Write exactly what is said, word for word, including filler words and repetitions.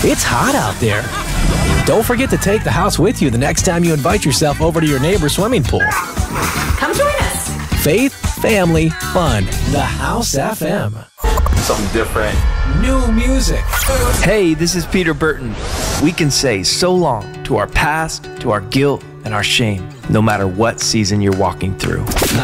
It's hot out there. Don't forget to take the house with you the next time you invite yourself over to your neighbor's swimming pool. Come join us. Faith, family, fun. The House F M. Something different. New music. Hey, this is Peter Burton. We can say so long to our past, to our guilt, and our shame, no matter what season you're walking through.